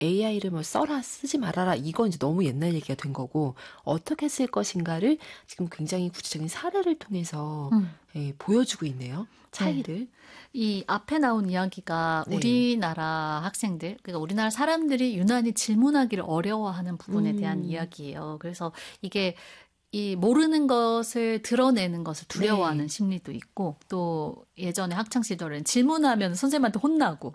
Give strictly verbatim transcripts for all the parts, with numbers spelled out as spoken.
에이아이를 뭐 써라 쓰지 말아라 이건 이제 너무 옛날 얘기가 된 거고 어떻게 쓸 것인가를 지금 굉장히 구체적인 사례를 통해서 음. 예, 보여주고 있네요. 차이를. 네. 이 앞에 나온 이야기가 네. 우리나라 학생들, 그러니까 우리나라 사람들이 유난히 질문하기를 어려워하는 부분에 대한 음. 이야기예요. 그래서 이게 이 모르는 것을 드러내는 것을 두려워하는 네. 심리도 있고 또 예전에 학창 시절엔 질문하면 선생님한테 혼나고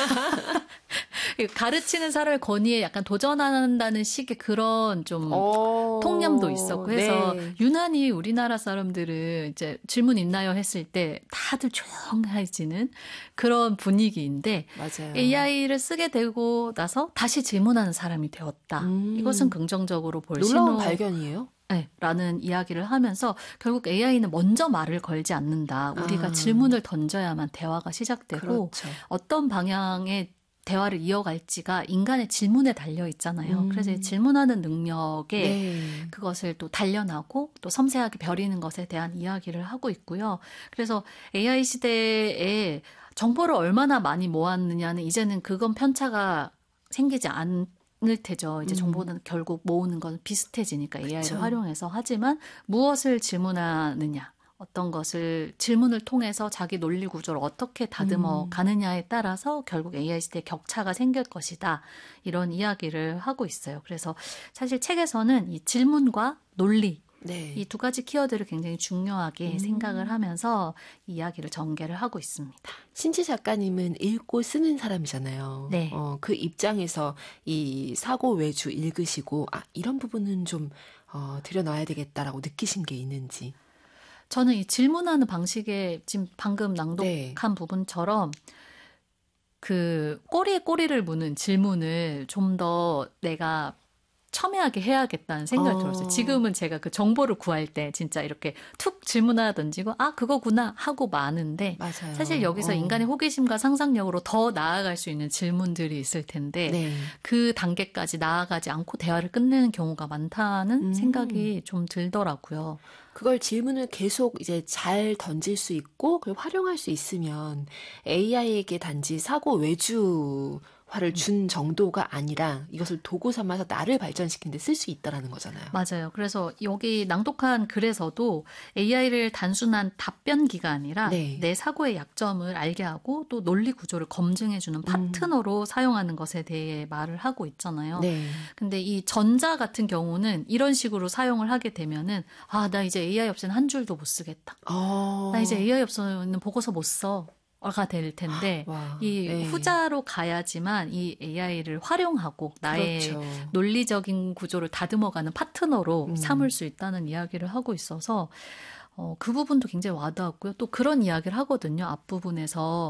가르치는 사람의 권위에 약간 도전한다는 식의 그런 좀 어, 통념도 있었고 해서 네. 유난히 우리나라 사람들은 이제 질문 있나요 했을 때 다들 조용해지는 그런 분위기인데 맞아요. 에이아이를 쓰게 되고 나서 다시 질문하는 사람이 되었다. 음. 이것은 긍정적으로 볼 놀라운 신호. 발견이에요. 네, 라는 이야기를 하면서 결국 에이아이는 먼저 말을 걸지 않는다. 우리가 아. 질문을 던져야만 대화가 시작되고 그렇죠. 어떤 방향의 대화를 이어갈지가 인간의 질문에 달려 있잖아요. 음. 그래서 질문하는 능력에 네. 그것을 또 단련하고 또 섬세하게 벼리는 것에 대한 이야기를 하고 있고요. 그래서 에이아이 시대에 정보를 얼마나 많이 모았느냐는 이제는 그건 편차가 생기지 않 을 테죠. 이제 정보는 음. 결국 모으는 건 비슷해지니까 에이아이를 그쵸. 활용해서 하지만 무엇을 질문하느냐, 어떤 것을 질문을 통해서 자기 논리 구조를 어떻게 다듬어 음. 가느냐에 따라서 결국 에이아이 시대에 격차가 생길 것이다. 이런 이야기를 하고 있어요. 그래서 사실 책에서는 이 질문과 논리 네. 이 두 가지 키워드를 굉장히 중요하게 음. 생각을 하면서 이야기를 전개를 하고 있습니다. 신지 작가님은 읽고 쓰는 사람이잖아요. 네. 어, 그 입장에서 이 사고 외주 읽으시고 아 이런 부분은 좀 어, 들여놔야 되겠다라고 느끼신 게 있는지. 저는 이 질문하는 방식에 지금 방금 낭독한 네. 부분처럼 그 꼬리에 꼬리를 무는 질문을 좀 더 내가 첨예하게 해야겠다는 생각이 어. 들었어요. 지금은 제가 그 정보를 구할 때 진짜 이렇게 툭 질문 하나 던지고 아 그거구나 하고 마는데 맞아요. 사실 여기서 어. 인간의 호기심과 상상력으로 더 나아갈 수 있는 질문들이 있을 텐데 네. 그 단계까지 나아가지 않고 대화를 끝내는 경우가 많다는 음. 생각이 좀 들더라고요. 그걸 질문을 계속 이제 잘 던질 수 있고 그걸 활용할 수 있으면 에이아이에게 단지 사고 외주화를 준 정도가 아니라 이것을 도구 삼아서 나를 발전시키는 데 쓸 수 있다라는 거잖아요. 맞아요. 그래서 여기 낭독한 글에서도 에이아이를 단순한 답변기가 아니라 네. 내 사고의 약점을 알게 하고 또 논리 구조를 검증해주는 파트너로 음. 사용하는 것에 대해 말을 하고 있잖아요. 네. 근데 이 전자 같은 경우는 이런 식으로 사용을 하게 되면은 아, 나 이제 에이아이 없이는 한 줄도 못 쓰겠다. 어. 나 이제 에이아이 없이는 보고서 못 써. 가 될 텐데 와, 이 네. 후자로 가야지만 이 에이아이를 활용하고 나의 그렇죠. 논리적인 구조를 다듬어가는 파트너로 음. 삼을 수 있다는 이야기를 하고 있어서 어, 그 부분도 굉장히 와닿았고요. 또 그런 이야기를 하거든요. 앞부분에서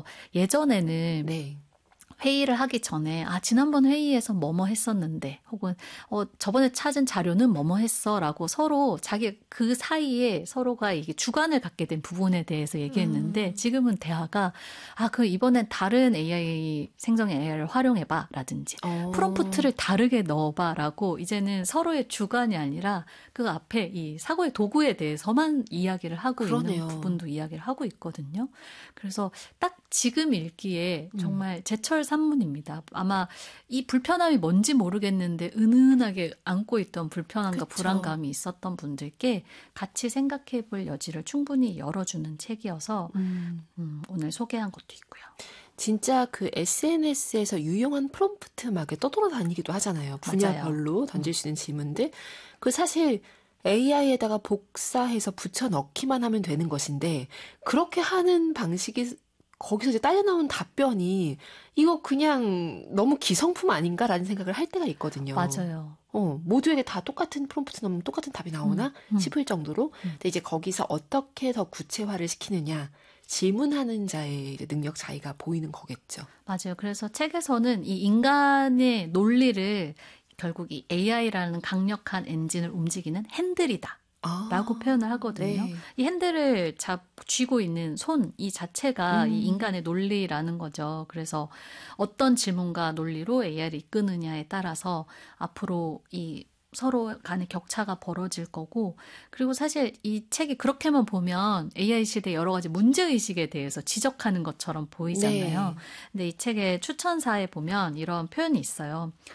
예전에는 네. 회의를 하기 전에 아 지난번 회의에서 뭐뭐 했었는데 혹은 어 저번에 찾은 자료는 뭐뭐 했어라고 서로 자기 그 사이에 서로가 이게 주관을 갖게 된 부분에 대해서 얘기했는데 음. 지금은 대화가 아 그 이번엔 다른 에이아이 생성의 에이아이를 활용해봐라든지 어. 프롬프트를 다르게 넣어봐라고 이제는 서로의 주관이 아니라 그 앞에 이 사고의 도구에 대해서만 이야기를 하고 그러네요. 있는 부분도 이야기를 하고 있거든요. 그래서 딱 지금 읽기에 정말 제철 산문입니다. 아마 이 불편함이 뭔지 모르겠는데 은은하게 안고 있던 불편함과 그쵸. 불안감이 있었던 분들께 같이 생각해 볼 여지를 충분히 열어주는 책이어서 음. 음, 오늘 소개한 것도 있고요. 진짜 그 에스엔에스에서 유용한 프롬프트 막 떠돌아다니기도 하잖아요. 분야별로 맞아요. 던질 수 있는 질문들. 그 사실 에이아이에다가 복사해서 붙여 넣기만 하면 되는 것인데 그렇게 하는 방식이 거기서 이제 딸려 나온 답변이 이거 그냥 너무 기성품 아닌가라는 생각을 할 때가 있거든요. 맞아요. 어, 모두에게 다 똑같은 프롬프트 넣으면 똑같은 답이 나오나 음, 음. 싶을 정도로. 음. 근데 이제 거기서 어떻게 더 구체화를 시키느냐. 질문하는 자의 이제 능력 차이가 보이는 거겠죠. 맞아요. 그래서 책에서는 이 인간의 논리를 결국 이 에이아이라는 강력한 엔진을 움직이는 핸들이다. 아, 라고 표현을 하거든요. 네. 이 핸들을 잡, 쥐고 있는 손, 이 자체가 음. 이 인간의 논리라는 거죠. 그래서 어떤 질문과 논리로 에이아이를 이끄느냐에 따라서 앞으로 이 서로 간의 격차가 벌어질 거고 그리고 사실 이 책이 그렇게만 보면 에이아이 시대 여러 가지 문제의식에 대해서 지적하는 것처럼 보이잖아요. 네. 근데 이 책의 추천사에 보면 이런 표현이 있어요.